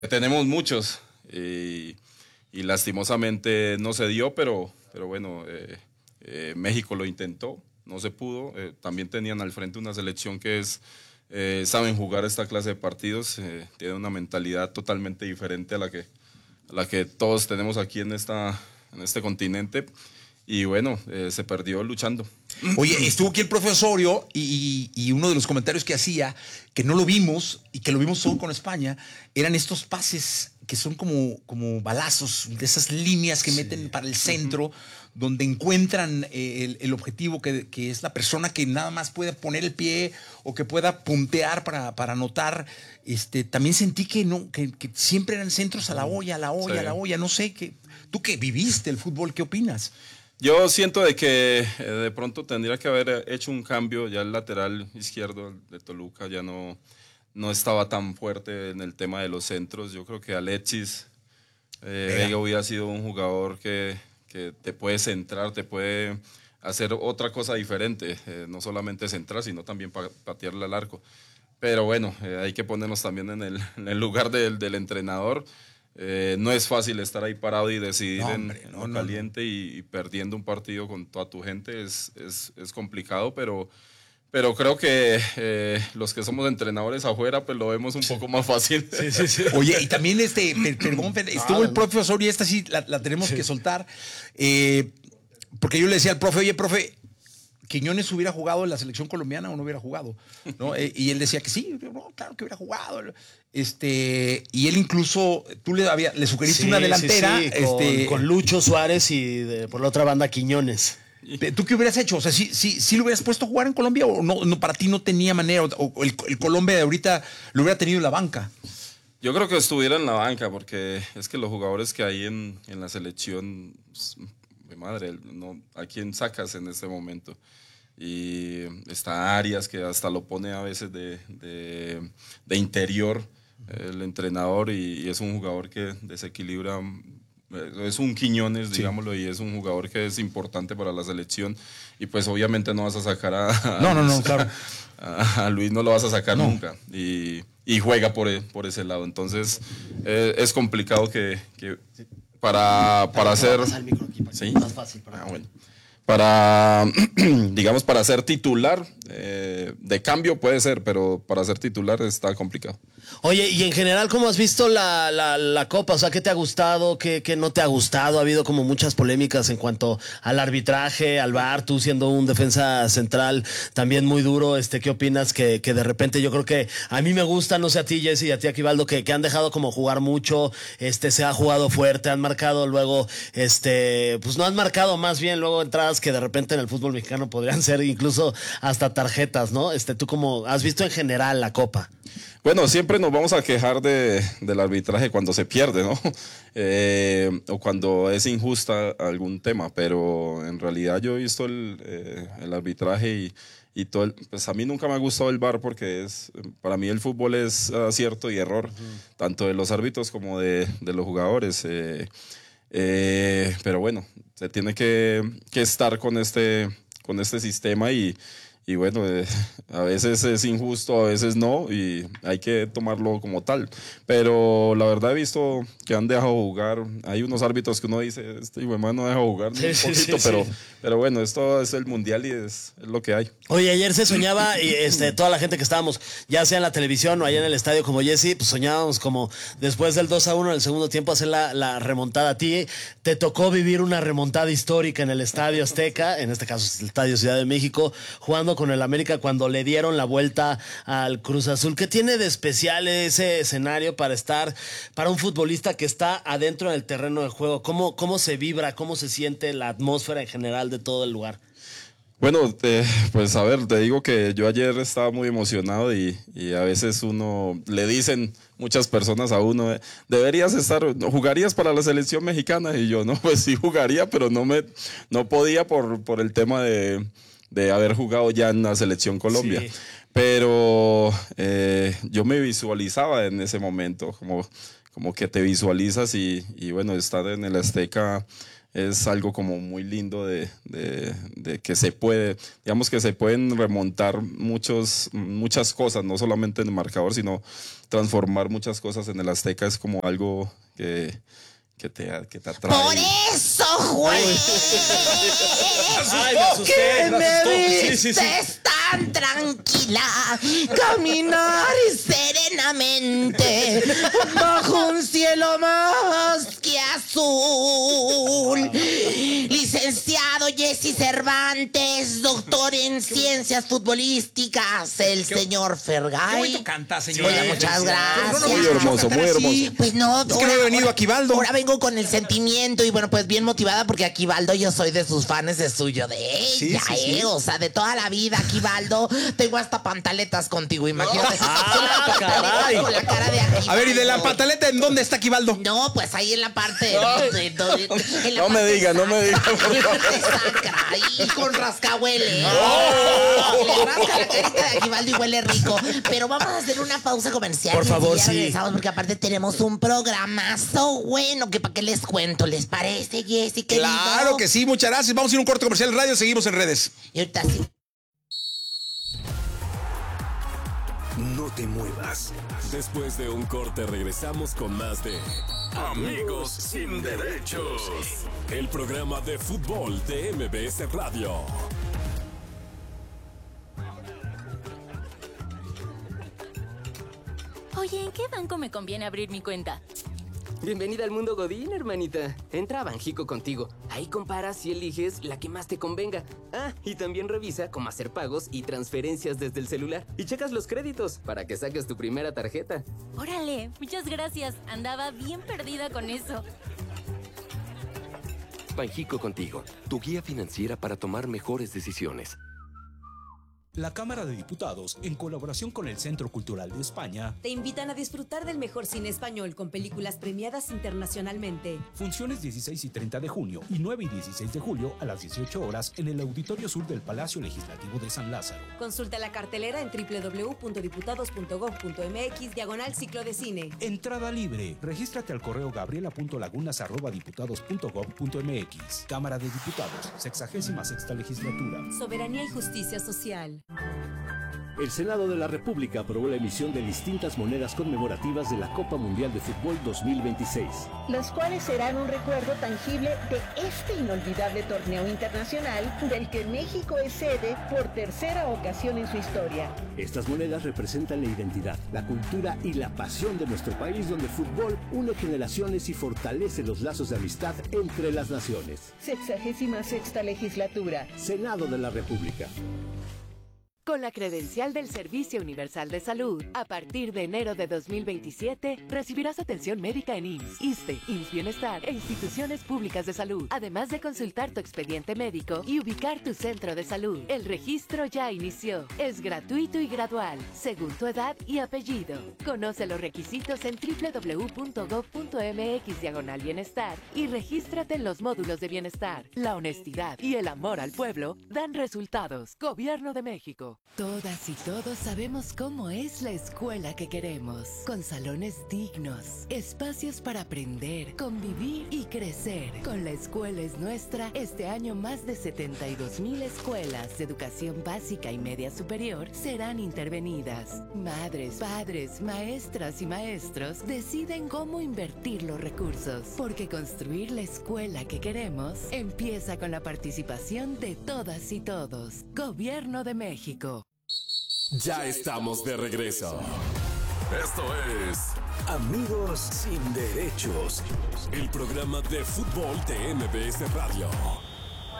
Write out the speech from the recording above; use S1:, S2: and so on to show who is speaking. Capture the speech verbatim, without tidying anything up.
S1: Tenemos muchos y, y lastimosamente no se dio, pero, pero bueno, eh, eh, México lo intentó, no se pudo. Eh, también tenían al frente una selección que es, eh, saben jugar esta clase de partidos, eh, tienen una mentalidad totalmente diferente a la que, a la que todos tenemos aquí en, esta, en este continente. Y bueno, eh, se perdió luchando.
S2: Oye, estuvo aquí el profesorio y, y uno de los comentarios que hacía, que no lo vimos y que lo vimos solo con España, eran estos pases que son como, como balazos, de esas líneas que sí. meten para el centro, uh-huh. donde encuentran eh, el, el objetivo que, que es la persona que nada más puede poner el pie o que pueda puntear para, para anotar. Este, también sentí que, no, que, que siempre eran centros a la olla, a la olla, sí. a la olla. No sé, que, tú que viviste el fútbol, ¿qué opinas?
S1: Yo siento de que eh, de pronto tendría que haber hecho un cambio. Ya el lateral izquierdo de Toluca ya no, no estaba tan fuerte en el tema de los centros. Yo creo que Alexis eh, Vega hubiera sido un jugador que, que te puede centrar, te puede hacer otra cosa diferente, eh, no solamente centrar, sino también pa patearle al arco. Pero bueno, eh, hay que ponernos también en el, en el lugar del, del entrenador. Eh, no es fácil estar ahí parado y decidir no, hombre, en, no, en no, caliente no. Y, y perdiendo un partido con toda tu gente es, es, es complicado, pero, pero creo que eh, los que somos entrenadores afuera pues lo vemos un sí. poco más fácil.
S2: Sí, sí, sí. Oye, y también este, perdón, estuvo el profesor y esta sí la, la tenemos sí. que soltar, eh, porque yo le decía al profe, oye, profe, ¿Quiñones hubiera jugado en la selección colombiana o no hubiera jugado? ¿No? eh, y él decía que sí, no, claro que hubiera jugado. Este, y él incluso, tú le, había, le sugeriste sí, una delantera.
S3: Sí, sí, con,
S2: este,
S3: con Lucho Suárez y de, por la otra banda Quiñones.
S2: ¿Tú qué hubieras hecho? O sea, ¿sí, sí, sí lo hubieras puesto a jugar en Colombia o no, no para ti no tenía manera? O, o el, el Colombia de ahorita lo hubiera tenido en la banca.
S1: Yo creo que estuviera en la banca porque es que los jugadores que hay en, en la selección, pues, mi madre, no, ¿a quién sacas en este momento? Y está Arias que hasta lo pone a veces de, de, de interior el entrenador y, y es un jugador que desequilibra, es un Quiñones, digámoslo, sí. y es un jugador que es importante para la selección y pues obviamente no vas a sacar a, a
S2: no, no, no, claro.
S1: a, a Luis no lo vas a sacar no. nunca y, y juega por, por ese lado, entonces eh, es complicado que, que para, para hacer ¿sí?
S3: más fácil para
S1: ah, bueno. Para, digamos, para ser titular, eh, de cambio puede ser, pero para ser titular está complicado.
S3: Oye, y en general, ¿cómo has visto la, la, la Copa? O sea, ¿qué te ha gustado? ¿Qué, qué no te ha gustado? Ha habido como muchas polémicas en cuanto al arbitraje, al V A R, tú siendo un defensa central también muy duro. Este, ¿qué opinas? Que, que de repente yo creo que a mí me gusta, no sé a ti, Jesse, y a ti, Aquivaldo, que, que han dejado como jugar mucho, este, se ha jugado fuerte, han marcado luego, este, pues no han marcado más bien luego entradas que de repente en el fútbol mexicano podrían ser incluso hasta tarjetas, ¿no? Este, ¿tú cómo has visto en general la Copa?
S1: Bueno, siempre nos vamos a quejar de, del arbitraje cuando se pierde, ¿no? Eh, o cuando es injusta algún tema, pero en realidad yo he visto el, eh, el arbitraje y, y todo el, pues a mí nunca me ha gustado el V A R porque es, para mí el fútbol es acierto y error, uh-huh. tanto de los árbitros como de, de los jugadores. Eh, eh, pero bueno, se tiene que, que estar con este, con este sistema y Y bueno, eh, a veces es injusto, a veces no, y hay que tomarlo como tal. Pero la verdad he visto que han dejado jugar. Hay unos árbitros que uno dice, este hijo de madre no deja jugar sí, un sí, poquito, sí, pero, sí. pero bueno, esto es el mundial y es, es lo que hay.
S3: Oye, ayer se soñaba, y este, toda la gente que estábamos, ya sea en la televisión o allá en el estadio como Jesse, pues soñábamos como después del dos a uno en el segundo tiempo hacer la, la remontada. A ti te tocó vivir una remontada histórica en el Estadio Azteca, en este caso el Estadio Ciudad de México, jugando con el América cuando le dieron la vuelta al Cruz Azul. ¿Qué tiene de especial ese escenario para estar, para un futbolista que está adentro del terreno de juego? ¿Cómo, cómo se vibra, cómo se siente la atmósfera en general de todo el lugar?
S1: Bueno, eh, pues a ver, te digo que yo ayer estaba muy emocionado y, y a veces uno, le dicen muchas personas a uno, eh, deberías estar, ¿jugarías para la selección mexicana? Y yo, no, pues sí jugaría, pero no me, no podía por, por el tema de, de haber jugado ya en la selección Colombia. Sí. Pero eh, yo me visualizaba en ese momento, como, como que te visualizas y, y bueno, estar en el Azteca es algo como muy lindo de, de, de que se puede, digamos que se pueden remontar muchos, muchas cosas, no solamente en el marcador, sino transformar muchas cosas en el Azteca es como algo que, que, te, que te atrae.
S4: Por eso, juez,
S3: Ay, me asusté,
S4: que
S3: me
S4: me
S3: asustó.
S4: viste
S3: Sí, sí, sí.
S4: tan tranquila, caminar serenamente bajo un cielo más que azul. Licenciado Jesse Cervantes, doctor en ciencias futbolísticas, el señor
S2: Qué
S4: Fergay.
S2: bonito canta, señora.
S4: Oiga, muchas gracias.
S1: Muy hermoso, muy hermoso.
S4: Pues no,
S2: Es que no he venido a Aquivaldo.
S4: Ahora vengo con el sentimiento y bueno, pues bien motivada porque Aquivaldo yo soy de sus fans, de suyo, de ella,
S2: Sí, sí,
S4: eh,
S2: sí.
S4: o sea, de toda la vida, Aquivaldo. Tengo hasta pantaletas contigo, imagínate.
S3: Ah,
S4: Una pantaleta
S3: caray.
S4: con la cara de Aquivaldo.
S2: A ver, ¿y de la pantaleta en dónde está Aquivaldo?
S4: No, pues ahí en la parte. de- de- de- en la
S1: No me
S4: parte
S1: diga, no me diga,
S4: sacra,
S1: por
S4: en la
S1: favor.
S4: parte sacra, y con rascahuele. Le rasca la carita de Aquivaldo y huele rico. Pero vamos a hacer una pausa comercial.
S3: Por
S4: y
S3: favor,
S4: ya
S3: sí.
S4: regresamos porque aparte tenemos un programazo bueno que para qué les cuento. ¿Les parece, Jessy, querido?
S2: Claro que sí, muchas gracias. Vamos a ir a un corte comercial en radio, seguimos en redes.
S4: Y ahorita sí.
S5: No te muevas. Después de un corte regresamos con más de Amigos sin Derechos, el programa de fútbol de M B S Radio.
S6: Oye, ¿en qué banco me conviene abrir mi cuenta?
S7: Bienvenida al mundo Godín, hermanita. Entra a Banjico contigo. Ahí comparas y eliges la que más te convenga. Ah, y también revisa cómo hacer pagos y transferencias desde el celular. Y checas los créditos para que saques tu primera tarjeta.
S6: Órale, muchas gracias. Andaba bien perdida con eso.
S8: Banjico contigo, tu guía financiera para tomar mejores decisiones.
S9: La Cámara de Diputados, en colaboración con el Centro Cultural de España,
S10: te invitan a disfrutar del mejor cine español con películas premiadas internacionalmente.
S9: funciones dieciséis y treinta de junio y nueve y dieciséis de julio a las dieciocho horas en el Auditorio Sur del Palacio Legislativo de San Lázaro.
S10: Consulta la cartelera en doble u doble u doble u punto diputados punto gob punto m x diagonal ciclo de cine.
S9: Entrada libre. Regístrate al correo gabriela punto lagunas arroba diputados punto gob punto m x. Cámara de Diputados, sexagésima sexta legislatura.
S10: Soberanía y justicia social.
S11: El Senado de la República aprobó la emisión de distintas monedas conmemorativas de la Copa Mundial de Fútbol dos mil veintiséis.
S12: Las cuales serán un recuerdo tangible de este inolvidable torneo internacional del que México es sede por tercera ocasión en su historia.
S11: Estas monedas representan la identidad, la cultura y la pasión de nuestro país, donde el fútbol une generaciones y fortalece los lazos de amistad entre las naciones.
S12: Sexagésima sexta legislatura.
S11: Senado de la República.
S13: Con la credencial del Servicio Universal de Salud, a partir de enero de dos mil veintisiete, recibirás atención médica en I M S S, ISSSTE, I M S S Bienestar e instituciones públicas de salud, además de consultar tu expediente médico y ubicar tu centro de salud. El registro ya inició. Es gratuito y gradual, según tu edad y apellido. Conoce los requisitos en doble u doble u doble u punto gob punto m x diagonal bienestar y regístrate en los módulos de bienestar. La honestidad y el amor al pueblo dan resultados. Gobierno de México. Todas y todos sabemos cómo es la escuela que queremos, con salones dignos, espacios para aprender, convivir y crecer. Con La Escuela es Nuestra, este año más de setenta y dos mil escuelas de educación básica y media superior serán intervenidas. Madres, padres, maestras y maestros deciden cómo invertir los recursos, porque construir la escuela que queremos empieza con la participación de todas y todos. Gobierno de México.
S5: Ya estamos de regreso. Esto es Amigos sin Derechos, el programa de fútbol de M B S Radio.